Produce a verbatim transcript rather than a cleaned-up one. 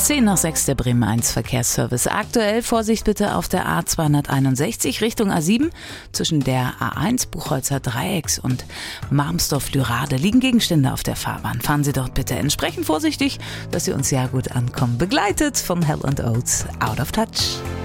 zehn nach sechs der Bremen eins Verkehrsservice. Aktuell Vorsicht bitte auf der A zweihunderteinundsechzig Richtung A sieben. Zwischen der A eins Buchholzer Dreiecks und Marmsdorf-Lürade liegen Gegenstände auf der Fahrbahn. Fahren Sie dort bitte entsprechend vorsichtig, dass Sie uns ja gut ankommen. Begleitet von Hell and Oates, Out of Touch.